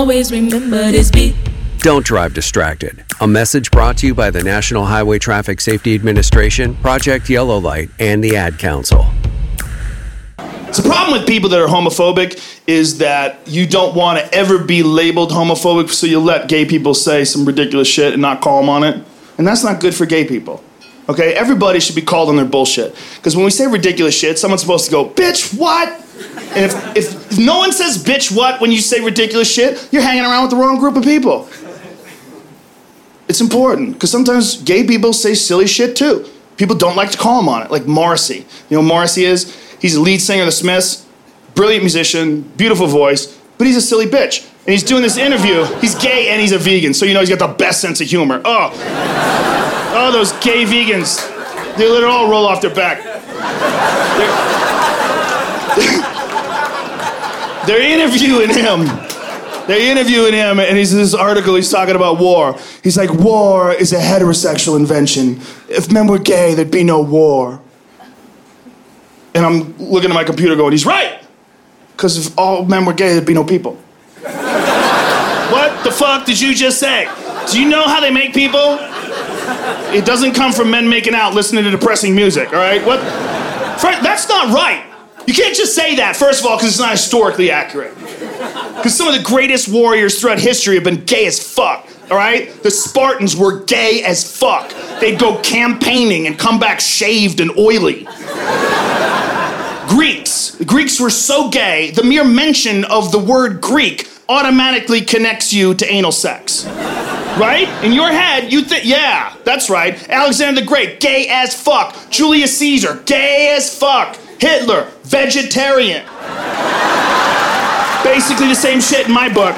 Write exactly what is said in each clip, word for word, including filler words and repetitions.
Always remember this beat. Don't drive distracted. A message brought to you by the National Highway Traffic Safety Administration, Project Yellow Light, and the Ad Council. So the problem with people that are homophobic is that you don't want to ever be labeled homophobic, so you let gay people say some ridiculous shit and not call them on it. And that's not good for gay people. Okay? Everybody should be called on their bullshit. Because when we say ridiculous shit, someone's supposed to go, bitch, what? And if, if, if no one says bitch, what, when you say ridiculous shit, you're hanging around with the wrong group of people. It's important, because sometimes gay people say silly shit too. People don't like to call them on it, like Morrissey. You know who Morrissey is? He's the lead singer of the Smiths, brilliant musician, beautiful voice, but he's a silly bitch. And he's doing this interview. He's gay and he's a vegan, so you know he's got the best sense of humor. Oh, oh, those gay vegans. They let it all roll off their back. They're, they're interviewing him. They're interviewing him, and he's in this article, he's talking about war. He's like, war is a heterosexual invention. If men were gay, there'd be no war. And I'm looking at my computer going, he's right! Because if all men were gay, there'd be no people. What the fuck did you just say? Do you know how they make people? It doesn't come from men making out listening to depressing music, all right? What? That's not right. You can't just say that, first of all, because it's not historically accurate. Because some of the greatest warriors throughout history have been gay as fuck, all right? The Spartans were gay as fuck. They'd go campaigning and come back shaved and oily. Greeks. The Greeks were so gay, the mere mention of the word Greek automatically connects you to anal sex. Right? In your head, you think, yeah, that's right. Alexander the Great, gay as fuck. Julius Caesar, gay as fuck. Hitler, vegetarian. Basically the same shit in my book.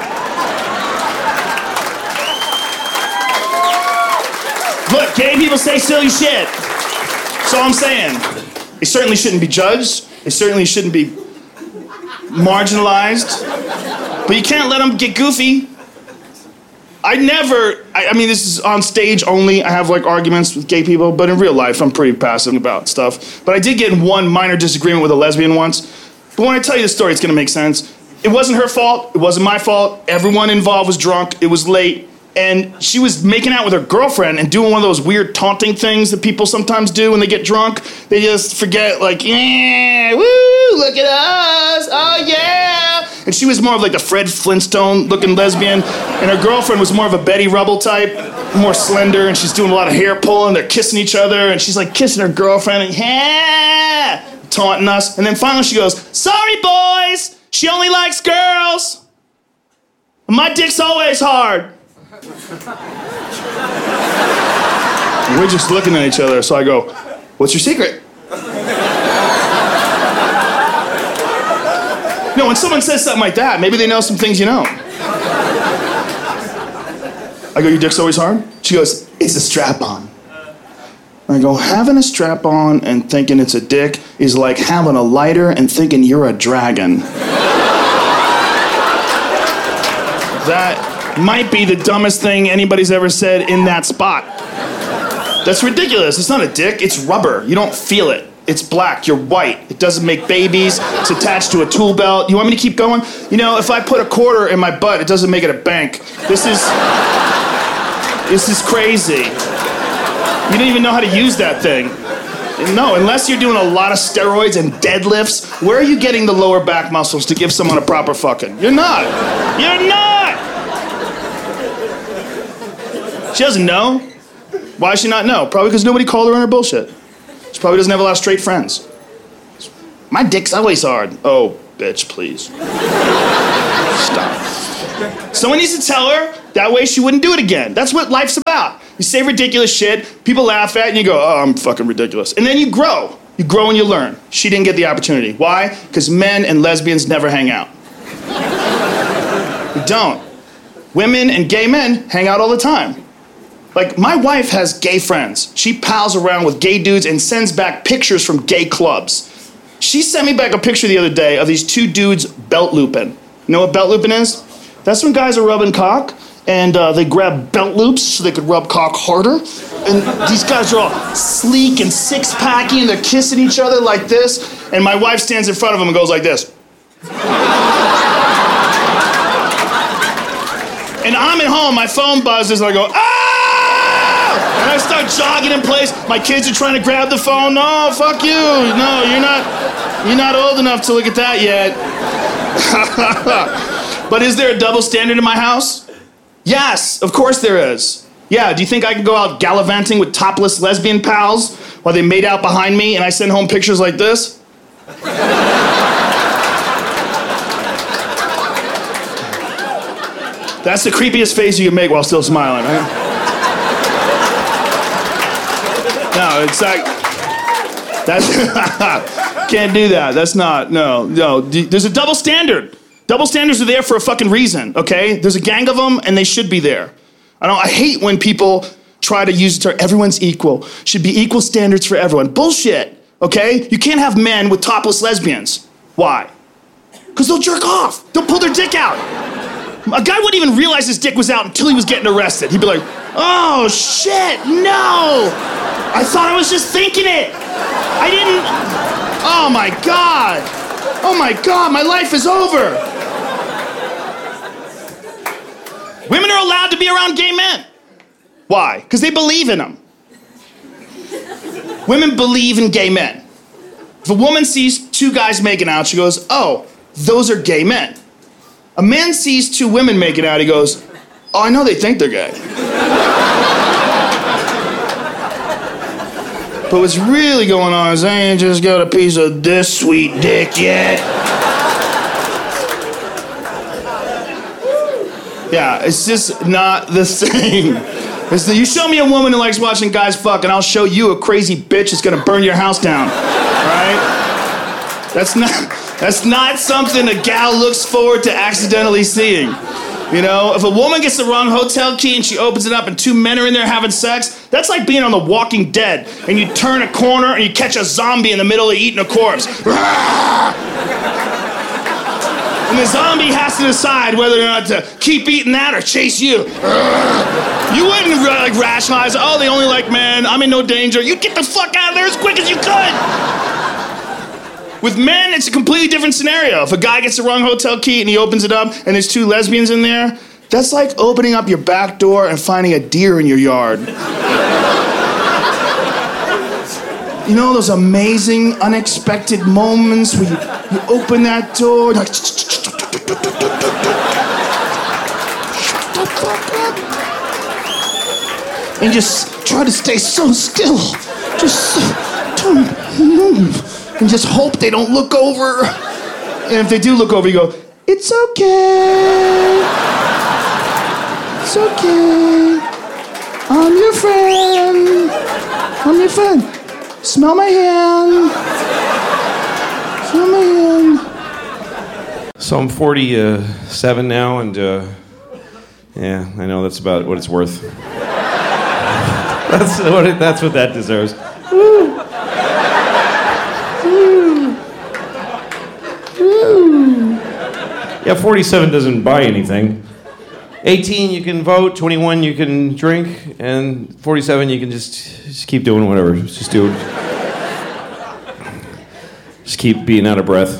Look, gay people say silly shit. That's all I'm saying. They certainly shouldn't be judged. They certainly shouldn't be marginalized. But you can't let them get goofy. I never, I, I mean, this is on stage only. I have like arguments with gay people, but in real life, I'm pretty passive about stuff. But I did get in one minor disagreement with a lesbian once. But when I tell you the story, it's gonna make sense. It wasn't her fault. It wasn't my fault. Everyone involved was drunk. It was late. And she was making out with her girlfriend and doing one of those weird taunting things that people sometimes do when they get drunk. They just forget, like, yeah, woo, look at us, oh yeah. And she was more of like the Fred Flintstone looking lesbian. And her girlfriend was more of a Betty Rubble type, more slender, and she's doing a lot of hair pulling. They're kissing each other, and she's like kissing her girlfriend, and yeah, taunting us. And then finally she goes, sorry boys, she only likes girls. My dick's always hard. And we're just looking at each other, so I go, what's your secret? You know, when someone says something like that, maybe they know some things you know. I go, your dick's always hard? She goes, it's a strap-on. I go, having a strap-on and thinking it's a dick is like having a lighter and thinking you're a dragon. That might be the dumbest thing anybody's ever said in that spot. That's ridiculous. It's not a dick, it's rubber. You don't feel it. It's black, you're white. It doesn't make babies. It's attached to a tool belt. You want me to keep going? You know, if I put a quarter in my butt, it doesn't make it a bank. This is... This is crazy. You don't even know how to use that thing. No, unless you're doing a lot of steroids and deadlifts, where are you getting the lower back muscles to give someone a proper fucking? You're not. You're not! She doesn't know. Why does she not know? Probably because nobody called her on her bullshit. She probably doesn't have a lot of straight friends. My dick's always hard. Oh, bitch, please. Stop. Someone needs to tell her, that way she wouldn't do it again. That's what life's about. You say ridiculous shit, people laugh at it, and you go, oh, I'm fucking ridiculous. And then you grow. You grow and you learn. She didn't get the opportunity. Why? Because men and lesbians never hang out. We don't. Women and gay men hang out all the time. Like, my wife has gay friends. She pals around with gay dudes and sends back pictures from gay clubs. She sent me back a picture the other day of these two dudes belt looping. You know what belt looping is? That's when guys are rubbing cock, and uh, they grab belt loops so they could rub cock harder. And these guys are all sleek and six-packy, and they're kissing each other like this. And my wife stands in front of them and goes like this. home, my phone buzzes, and I go, ah! And I start jogging in place. My kids are trying to grab the phone. No, fuck you. No, you're not, you're not old enough to look at that yet. But is there a double standard in my house? Yes, of course there is. Yeah, do you think I can go out gallivanting with topless lesbian pals while they made out behind me and I send home pictures like this? That's the creepiest face you can make while still smiling, right? No, it's like, that's, can't do that. That's not, no, no. There's a double standard. Double standards are there for a fucking reason, okay? There's a gang of them and they should be there. I don't, I hate when people try to use the term, everyone's equal. Should be equal standards for everyone. Bullshit, okay? You can't have men with topless lesbians. Why? Because they'll jerk off. They'll pull their dick out. A guy wouldn't even realize his dick was out until he was getting arrested. He'd be like, oh, shit, no. I thought I was just thinking it. I didn't, oh my God. Oh my God, my life is over. Women are allowed to be around gay men. Why? Because they believe in them. Women believe in gay men. If a woman sees two guys making out, she goes, oh, those are gay men. A man sees two women making out, he goes, oh, I know they think they're gay. But what's really going on is I ain't just got a piece of this sweet dick yet. Yeah, it's just not the same. It's the, you show me a woman who likes watching guys fuck, and I'll show you a crazy bitch that's gonna burn your house down, right? That's not, that's not something a gal looks forward to accidentally seeing. You know, if a woman gets the wrong hotel key and she opens it up and two men are in there having sex, that's like being on The Walking Dead and you turn a corner and you catch a zombie in the middle of eating a corpse. And the zombie has to decide whether or not to keep eating that or chase you. You wouldn't like rationalize, oh, they only like men, I'm in no danger. You'd get the fuck out of there as quick as you could. With men, it's a completely different scenario. If a guy gets the wrong hotel key and he opens it up and there's two lesbians in there, that's like opening up your back door and finding a deer in your yard. You know those amazing, unexpected moments where you, you open that door, like, shut the fuck up. And just try to stay so still. Just don't move. And just hope they don't look over. And if they do look over, you go, it's okay. It's okay. I'm your friend. I'm your friend. Smell my hand. Smell my hand. So I'm forty-seven now, and uh, yeah, I know that's about what it's worth. that's what it, that's what that deserves. Woo. Yeah, forty-seven doesn't buy anything. eighteen, you can vote. twenty-one, you can drink. And forty-seven, you can just, just keep doing whatever. Just do it. Just keep being out of breath.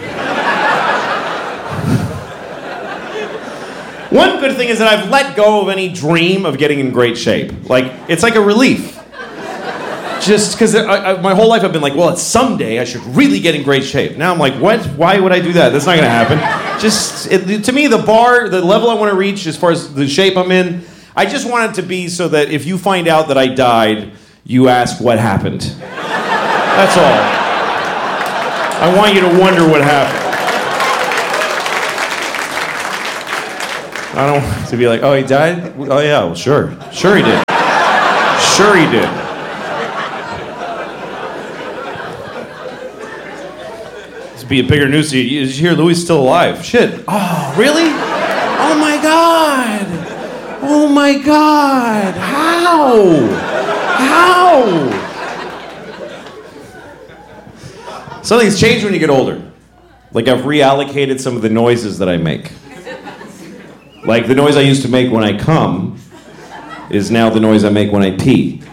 One good thing is that I've let go of any dream of getting in great shape. Like, it's like a relief. Just because my whole life I've been like, well, it's someday I should really get in great shape. Now I'm like, what? Why would I do that? That's not going to happen. Just, it, to me, the bar, the level I want to reach as far as the shape I'm in, I just want it to be so that if you find out that I died, you ask what happened. That's all. I want you to wonder what happened. I don't want to be like, oh, he died? Oh, yeah, well, sure. Sure he did. Sure he did. Be a bigger news to you. Did you hear Louis still alive? Shit. Oh, really? Oh my God. Oh my God. How? How? Something's changed when you get older. Like I've reallocated some of the noises that I make. Like the noise I used to make when I come is now the noise I make when I pee.